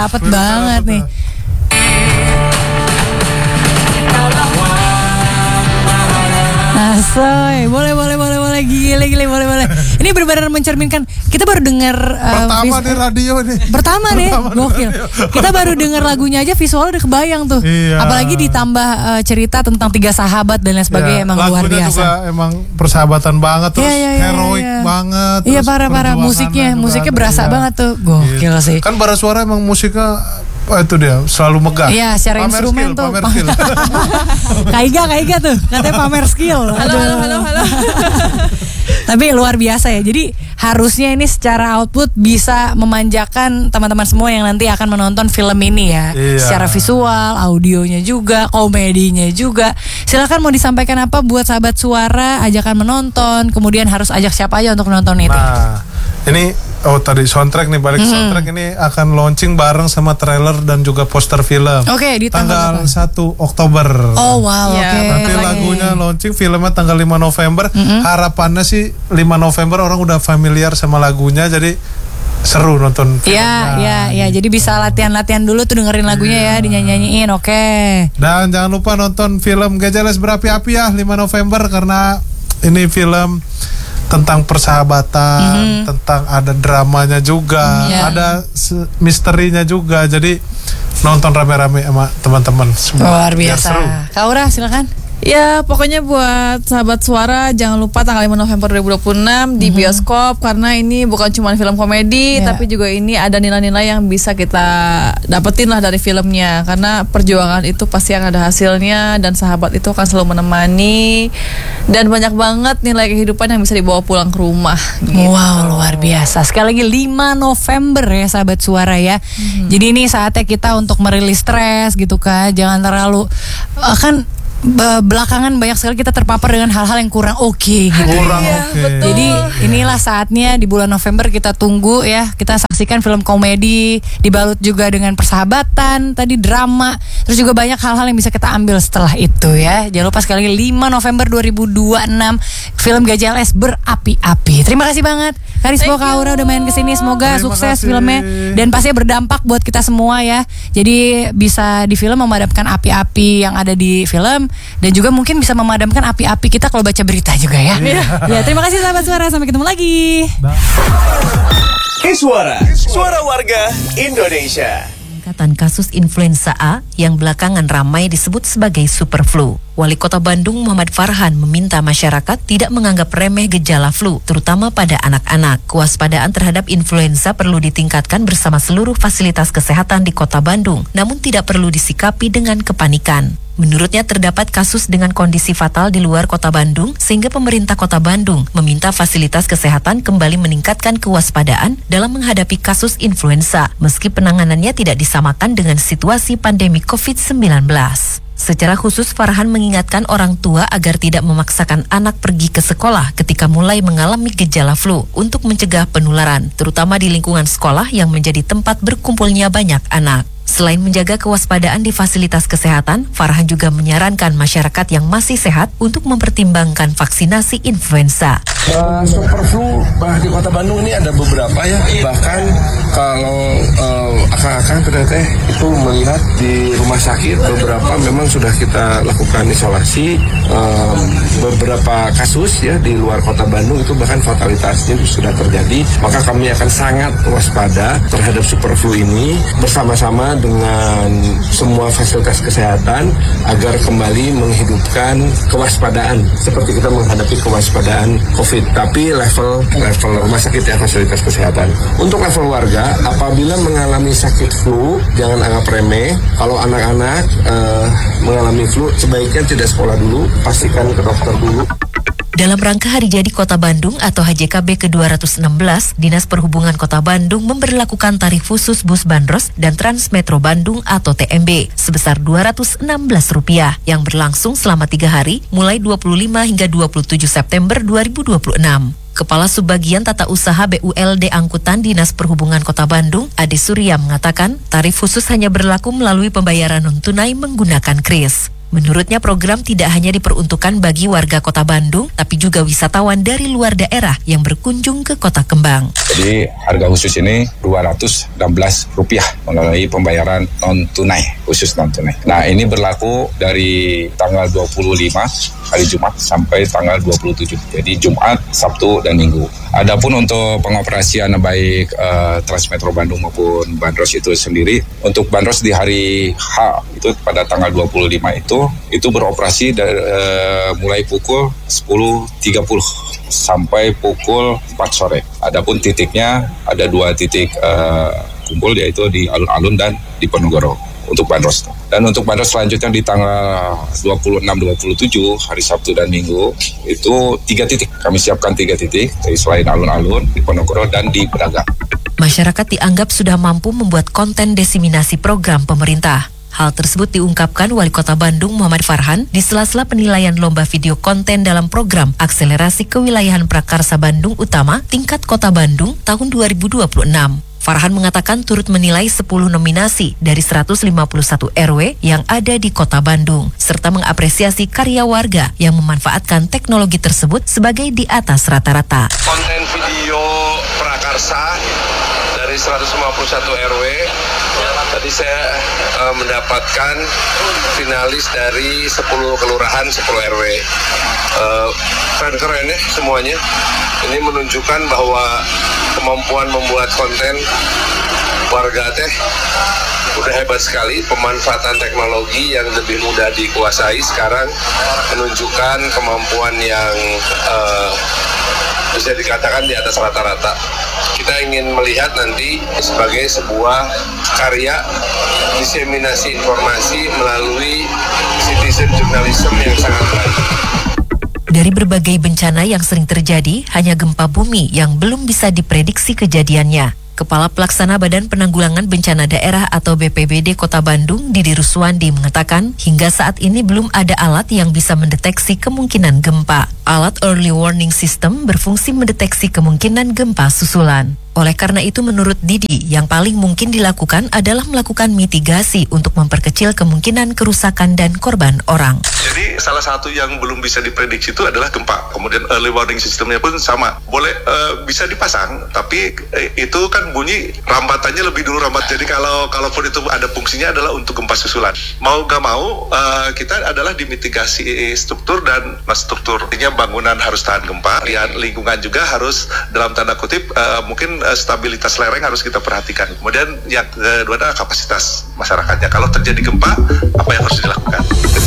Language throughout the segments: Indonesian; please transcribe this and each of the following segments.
dapet banget nih. Asoy, boleh, gile, boleh. Ini benar-benar mencerminkan. Kita baru dengar pertama di radio nih. Pertama nih, gokil. Kita baru dengar lagunya aja visualnya udah kebayang tuh. Iya. Apalagi ditambah cerita tentang 3 sahabat dan lain sebagainya, emang luar biasa. Lagunya juga emang persahabatan banget, terus heroik banget. Iya, parah. Musiknya berasa banget tuh. Gokil sih. Kan Bara Suara emang musiknya itu dia selalu megah. Iya, secara instrumen tuh. Pamer skill. Kaiga tuh, katanya pamer skill. Halo. Tapi luar biasa ya. Jadi harusnya ini secara output bisa memanjakan teman-teman semua yang nanti akan menonton film ini ya. Iya. Secara visual, audionya juga, komedinya juga. Silakan mau disampaikan apa buat sahabat Suara, ajakan menonton, kemudian harus ajak siapa aja untuk menonton itu. Nah, ini tadi soundtrack nih, balik soundtrack ini akan launching bareng sama trailer dan juga poster film. Oke, di tanggal 1 Oktober. Oh wow, oke. Nanti lagunya launching, filmnya tanggal 5 November. Harapannya sih 5 November orang udah familiar sama lagunya, jadi seru nonton filmnya. Iya. Jadi bisa latihan dulu tuh dengerin lagunya ya, dinyanyiin. Oke. Dan jangan lupa nonton film Gajales Berapi-api ya 5 November, karena ini film tentang persahabatan, tentang ada dramanya juga, ada misterinya juga. Jadi nonton rame-rame sama teman-teman semua. Luar biasa. Kak Aura, silakan. Ya, pokoknya buat sahabat Suara jangan lupa tanggal 5 November 2026 di bioskop, karena ini bukan cuma film komedi, tapi juga ini ada nilai-nilai yang bisa kita dapetin lah dari filmnya. Karena perjuangan itu pasti akan ada hasilnya, dan sahabat itu akan selalu menemani, dan banyak banget nilai kehidupan yang bisa dibawa pulang ke rumah gitu. Wow, luar biasa. Sekali lagi 5 November ya sahabat Suara ya. Jadi ini saatnya kita untuk merilis stres gitu kan. Jangan terlalu kan belakangan banyak sekali kita terpapar dengan hal-hal yang kurang oke gitu. Betul. Jadi inilah saatnya di bulan November kita tunggu ya. Kita saksikan film komedi dibalut juga dengan persahabatan, tadi drama, terus juga banyak hal-hal yang bisa kita ambil setelah itu ya. Jangan lupa sekali lagi 5 November 2026 film Gajales Berapi-api. Terima kasih banget Karisma Kak Aura udah main kesini. Semoga sukses filmnya dan pastinya berdampak buat kita semua ya. Jadi bisa di film memadamkan api-api yang ada di film, dan juga mungkin bisa memadamkan api-api kita kalau baca berita juga ya. Ya, terima kasih sahabat Suara, sampai ketemu lagi. Suara warga Indonesia. Peningkatan kasus influenza A yang belakangan ramai disebut sebagai super flu. Wali Kota Bandung Muhammad Farhan meminta masyarakat tidak menganggap remeh gejala flu, terutama pada anak-anak. Kewaspadaan terhadap influenza perlu ditingkatkan bersama seluruh fasilitas kesehatan di Kota Bandung, namun tidak perlu disikapi dengan kepanikan. Menurutnya terdapat kasus dengan kondisi fatal di luar Kota Bandung, sehingga pemerintah Kota Bandung meminta fasilitas kesehatan kembali meningkatkan kewaspadaan dalam menghadapi kasus influenza, meski penanganannya tidak disamakan dengan situasi pandemi COVID-19. Secara khusus, Farhan mengingatkan orang tua agar tidak memaksakan anak pergi ke sekolah ketika mulai mengalami gejala flu untuk mencegah penularan, terutama di lingkungan sekolah yang menjadi tempat berkumpulnya banyak anak. Selain menjaga kewaspadaan di fasilitas kesehatan, Farhan juga menyarankan masyarakat yang masih sehat untuk mempertimbangkan vaksinasi influenza. Super flu di Kota Bandung ini ada beberapa ya. Bahkan kalau akang-akang ternyata itu melihat di rumah sakit beberapa memang sudah kita lakukan isolasi. Beberapa kasus ya di luar Kota Bandung itu bahkan fatalitasnya sudah terjadi. Maka kami akan sangat waspada terhadap super flu ini bersama-sama dengan semua fasilitas kesehatan agar kembali menghidupkan kewaspadaan seperti kita menghadapi kewaspadaan COVID, tapi level rumah sakit ya, fasilitas kesehatan. Untuk level warga, apabila mengalami sakit flu jangan anggap remeh. Kalau anak-anak mengalami flu sebaiknya tidak sekolah dulu, pastikan ke dokter dulu. Dalam rangka Hari Jadi Kota Bandung atau HJKB ke-216, Dinas Perhubungan Kota Bandung memberlakukan tarif khusus bus bandros dan Transmetro Bandung atau TMB sebesar Rp216 yang berlangsung selama 3 hari mulai 25 hingga 27 September 2026. Kepala Subbagian Tata Usaha BULD Angkutan Dinas Perhubungan Kota Bandung, Ade Surya mengatakan tarif khusus hanya berlaku melalui pembayaran non-tunai menggunakan KRIS. Menurutnya program tidak hanya diperuntukkan bagi warga Kota Bandung, tapi juga wisatawan dari luar daerah yang berkunjung ke Kota Kembang. Jadi harga khusus ini Rp216 melalui pembayaran non-tunai, khusus non-tunai. Nah ini berlaku dari tanggal 25 hari Jumat sampai tanggal 27. Jadi Jumat, Sabtu, dan Minggu. Adapun untuk pengoperasian baik Transmetro Bandung maupun Bandros itu sendiri, untuk Bandros di hari H itu pada tanggal 25 itu beroperasi dari, mulai pukul 10.30 sampai pukul 4 sore. Adapun titiknya ada 2 titik kumpul, yaitu di Alun-Alun dan di Ponorogo untuk Bandros. Dan untuk Bandros selanjutnya di tanggal 26-27 hari Sabtu dan Minggu itu 3 titik. Kami siapkan 3 titik, selain Alun-Alun, di Ponorogo dan di Pedagang. Masyarakat dianggap sudah mampu membuat konten diseminasi program pemerintah. Hal tersebut diungkapkan Wali Kota Bandung Muhammad Farhan di sela-sela penilaian lomba video konten dalam program Akselerasi Kewilayahan Prakarsa Bandung Utama tingkat Kota Bandung tahun 2026. Farhan mengatakan turut menilai 10 nominasi dari 151 RW yang ada di Kota Bandung, serta mengapresiasi karya warga yang memanfaatkan teknologi tersebut sebagai di atas rata-rata. Konten video prakarsa dari 151 RW, tadi saya mendapatkan finalis dari 10 kelurahan, 10 RW. Keren-keren ya semuanya. Ini menunjukkan bahwa kemampuan membuat konten warga teh udah hebat sekali. Pemanfaatan teknologi yang lebih mudah dikuasai sekarang menunjukkan kemampuan yang bisa dikatakan di atas rata-rata. Kita ingin melihat nanti sebagai sebuah karya diseminasi informasi melalui citizen journalism yang sangat baik. Dari berbagai bencana yang sering terjadi, hanya gempa bumi yang belum bisa diprediksi kejadiannya. Kepala Pelaksana Badan Penanggulangan Bencana Daerah atau BPBD Kota Bandung, Didi Ruswandi, mengatakan hingga saat ini belum ada alat yang bisa mendeteksi kemungkinan gempa. Alat Early Warning System berfungsi mendeteksi kemungkinan gempa susulan. Oleh karena itu menurut Didi, yang paling mungkin dilakukan adalah melakukan mitigasi untuk memperkecil kemungkinan kerusakan dan korban orang. Jadi salah satu yang belum bisa diprediksi itu adalah gempa. Kemudian early warning sistemnya pun sama. Boleh bisa dipasang, tapi itu kan bunyi rambatannya lebih dulu rambat. Jadi kalaupun itu ada fungsinya adalah untuk gempa susulan. Mau gak mau kita adalah dimitigasi struktur dan struktur. Artinya bangunan harus tahan gempa, dan lingkungan juga harus dalam tanda kutip mungkin stabilitas lereng harus kita perhatikan. Kemudian yang kedua adalah kapasitas masyarakatnya. Kalau terjadi gempa, apa yang harus dilakukan?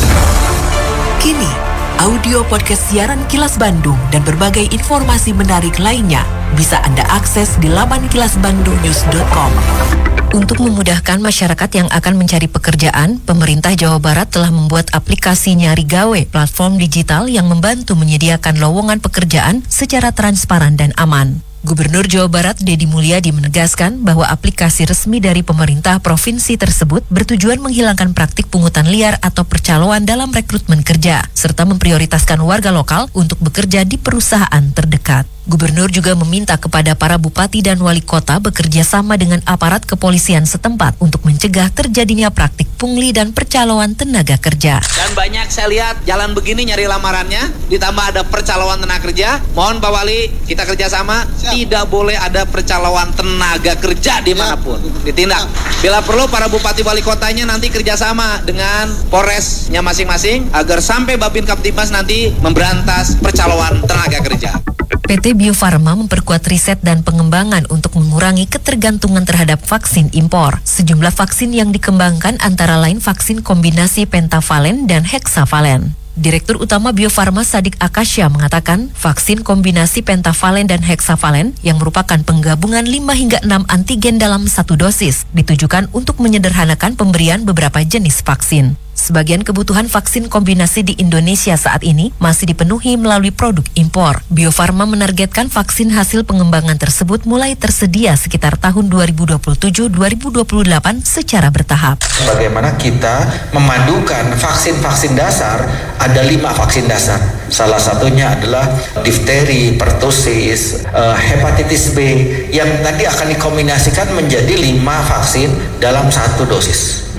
Kini, audio podcast siaran Kilas Bandung dan berbagai informasi menarik lainnya bisa Anda akses di laman kilasbandungnews.com. Untuk memudahkan masyarakat yang akan mencari pekerjaan, pemerintah Jawa Barat telah membuat aplikasi Nyari Gawe, platform digital yang membantu menyediakan lowongan pekerjaan secara transparan dan aman. Gubernur Jawa Barat Deddy Mulyadi menegaskan bahwa aplikasi resmi dari pemerintah provinsi tersebut bertujuan menghilangkan praktik pungutan liar atau percaloan dalam rekrutmen kerja, serta memprioritaskan warga lokal untuk bekerja di perusahaan terdekat. Gubernur juga meminta kepada para bupati dan wali kota bekerja sama dengan aparat kepolisian setempat untuk mencegah terjadinya praktik pungli dan percaloan tenaga kerja. Dan banyak saya lihat jalan begini nyari lamarannya, ditambah ada percaloan tenaga kerja. Mohon Pak Wali, kita kerjasama. Tidak boleh ada percaloan tenaga kerja dimanapun. Ditindak. Bila perlu para bupati wali kotanya nanti kerjasama dengan Polresnya masing-masing agar sampai Babin Kaptibmas nanti memberantas percaloan tenaga kerja. PT Bio Farma memperkuat riset dan pengembangan untuk mengurangi ketergantungan terhadap vaksin impor. Sejumlah vaksin yang dikembangkan antara lain vaksin kombinasi pentavalen dan heksavalen. Direktur Utama Bio Farma Sadik Akasya mengatakan vaksin kombinasi pentavalen dan heksavalen yang merupakan penggabungan 5 hingga 6 antigen dalam satu dosis ditujukan untuk menyederhanakan pemberian beberapa jenis vaksin. Sebagian kebutuhan vaksin kombinasi di Indonesia saat ini masih dipenuhi melalui produk impor. Bio Farma menargetkan vaksin hasil pengembangan tersebut mulai tersedia sekitar tahun 2027-2028 secara bertahap. Bagaimana kita memadukan vaksin-vaksin dasar, ada 5 vaksin dasar. Salah satunya adalah difteri, pertusis, hepatitis B yang tadi akan dikombinasikan menjadi 5 vaksin dalam satu dosis.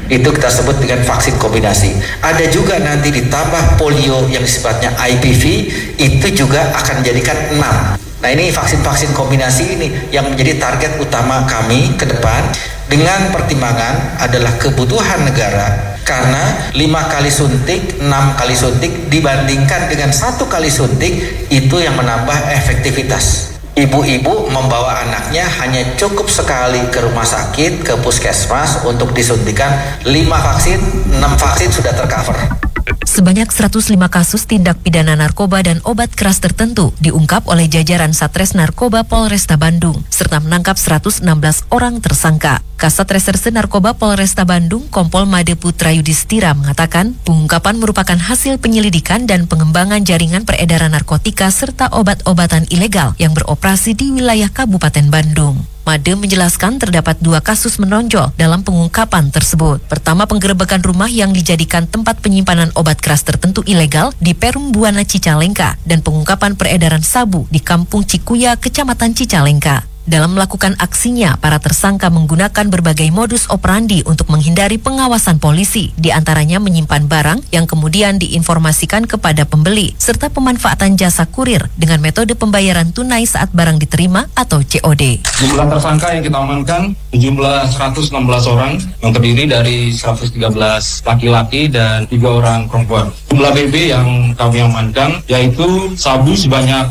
Itu kita sebut dengan vaksin kombinasi. Ada juga nanti ditambah polio yang sifatnya IPV, itu juga akan menjadikan 6. Nah, ini vaksin-vaksin kombinasi ini yang menjadi target utama kami ke depan dengan pertimbangan adalah kebutuhan negara, karena 5 kali suntik, 6 kali suntik dibandingkan dengan 1 kali suntik itu yang menambah efektivitas. Ibu-ibu membawa anaknya hanya cukup sekali ke rumah sakit, ke puskesmas untuk disuntikan 5 vaksin, 6 vaksin sudah tercover. Sebanyak 105 kasus tindak pidana narkoba dan obat keras tertentu diungkap oleh jajaran Satres Narkoba Polresta Bandung, serta menangkap 116 orang tersangka. Kasat Reserse Narkoba Polresta Bandung, Kompol Made Putra Yudhistira mengatakan, pengungkapan merupakan hasil penyelidikan dan pengembangan jaringan peredaran narkotika serta obat-obatan ilegal yang beroperasi di wilayah Kabupaten Bandung. Made menjelaskan terdapat 2 kasus menonjol dalam pengungkapan tersebut. Pertama, penggerebekan rumah yang dijadikan tempat penyimpanan obat keras tertentu ilegal di Perum Buana Cicalengka dan pengungkapan peredaran sabu di Kampung Cikuya, Kecamatan Cicalengka. Dalam melakukan aksinya, para tersangka menggunakan berbagai modus operandi untuk menghindari pengawasan polisi, di antaranya menyimpan barang yang kemudian diinformasikan kepada pembeli, serta pemanfaatan jasa kurir dengan metode pembayaran tunai saat barang diterima atau COD. Jumlah tersangka yang kita amankan jumlah 116 orang yang terdiri dari 113 laki-laki dan 3 orang perempuan. Jumlah BB yang kami amankan yaitu sabu sebanyak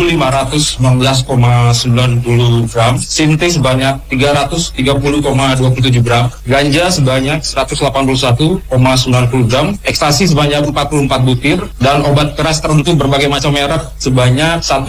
1.519,90 gram, sinti sebanyak 330,27 gram, ganja sebanyak 181,90 gram, ekstasi sebanyak 44 butir, dan obat keras tertentu berbagai macam merek sebanyak 1